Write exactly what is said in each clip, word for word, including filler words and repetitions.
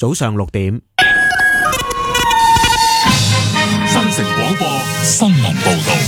早上六點。 新城廣播新聞報道。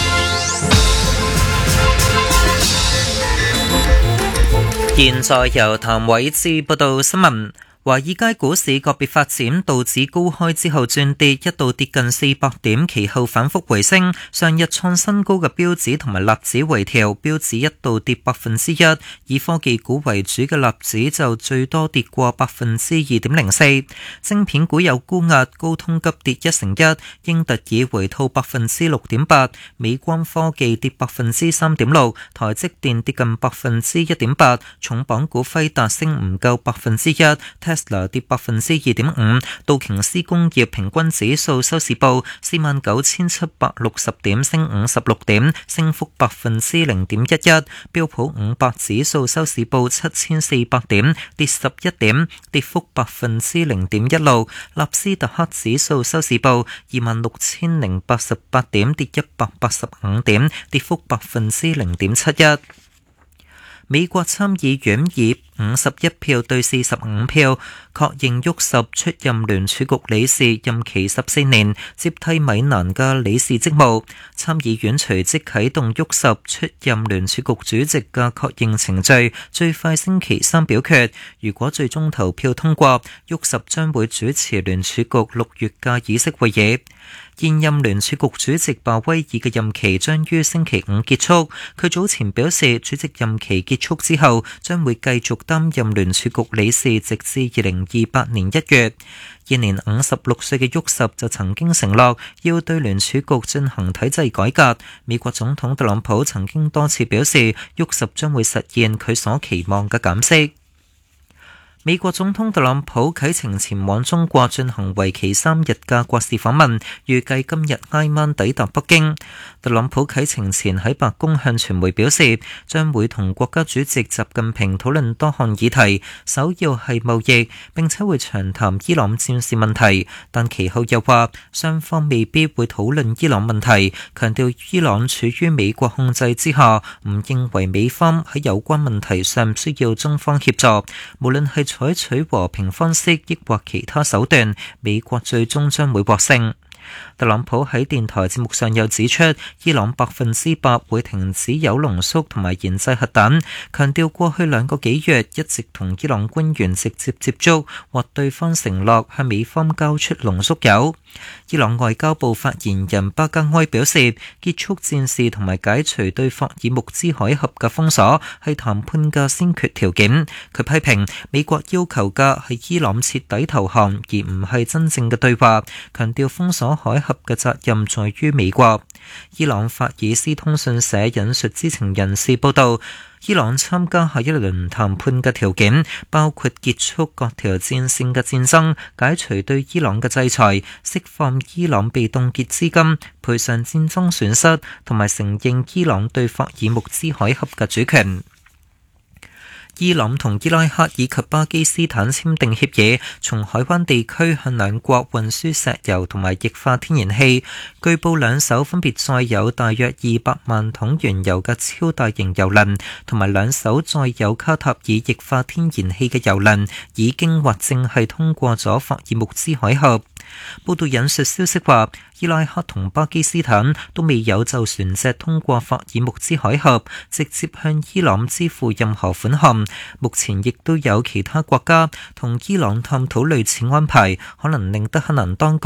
現在由譚偉志報道新聞。華爾街股市個別發展，道指高開之後轉跌，一度跌近四百點，其後反覆回升。上日創新高嘅標指同埋納指回調，標指一度跌百分之一，以科技股為主嘅納指就最多跌過百分之二點零四。晶片股有沽壓，高通急跌一成一，英特爾回吐百分之六點八，美光科技跌百分之三點六，台積電跌近百分之一點八，重磅股輝達升唔夠百分之一。Tesla 跌百分之二點五，道瓊斯工業平均指數收市報四萬九千七百六十點，升五十六點，升幅百分之零點一一。標普五百指數收市報七千四百點，跌十一點，跌幅百分之零點一六。納斯達克指數收市報二萬六千零八十八點，跌一百八十五點，跌幅百分之零點七一。美國參議院以五十一票對四十五票確認沃什出任聯儲局理事，任期十四年，接替米蘭嘅理事職務。參議院隨即啟動沃什出任聯儲局主席嘅確認程序，最快星期三表決。如果最終投票通過，沃什將會主持聯儲局六月嘅議息會議。現任聯儲局主席鮑威爾嘅任期將於星期五結束。佢早前表示，主席任期結束之後，將會繼續擔任聯儲局理事，直至二零二八年一月。現年五十六歲嘅沃什就曾經承諾要對聯儲局進行體制改革。美國總統特朗普曾經多次表示，沃什將會實現佢所期望嘅減息。美國總統特朗普啟程前往中國進行為期三日嘅國事訪問，預計今日挨晚抵達北京。特朗普啟程前喺白宮向傳媒表示，將會同國家主席習近平討論多項議題，首要係貿易，並且會長談伊朗戰事問題。但其後又話，雙方未必會討論伊朗問題，強調伊朗處於美國控制之下，唔認為美方喺有關問題上需要中方協助，無論係採取和平方式抑或其他手段，美國最終將會獲勝。特朗普喺電台節目上又指出，伊朗百分之百會停止鈾濃縮同埋研製核彈，強調過去兩個幾月一直同伊朗官員直接接觸，或對方承諾向美方交出濃縮鈾。伊朗外交部發言人巴加埃表示，結束戰事同埋解除對霍爾木茲海峽嘅封鎖係談判嘅先決條件。佢批評美國要求嘅係伊朗徹底投降，而唔係真正嘅對話，強調封鎖海峽嘅責任在於美國。伊朗法爾斯通訊社引述知情人士報道，伊朗參加下一輪談判嘅條件包括結束各條戰線嘅戰爭、解除對伊朗嘅制裁、釋放伊朗被凍結資金、賠償戰爭損失，同埋承認伊朗對霍爾木茲海峽嘅主權。伊朗同伊拉克以及巴基斯坦簽訂協議，從海灣地區向兩國運輸石油同埋液化天然氣。據報兩艘分別載有大約二百萬桶原油嘅超大型油輪，同埋兩艘載有卡塔爾液化天然氣嘅油輪，已經或正係通過咗霍爾木茲海峽。報道引述消息話，伊拉克同巴基斯坦都未有就船隻通過霍爾木茲海峽直接向伊朗支付任何款項。目前亦都有其他國家同伊朗探討類似安排，可能令德黑蘭當局